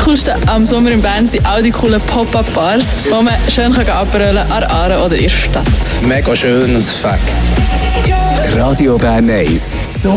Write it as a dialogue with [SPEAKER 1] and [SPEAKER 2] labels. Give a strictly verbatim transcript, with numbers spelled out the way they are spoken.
[SPEAKER 1] Coolste am Sommer in Bern sind auch die coolen Pop-Up-Bars, wo man schön abrollen kann an der Aare oder in der Stadt.
[SPEAKER 2] Mega schön und Fakt.
[SPEAKER 3] Radio Bern eins.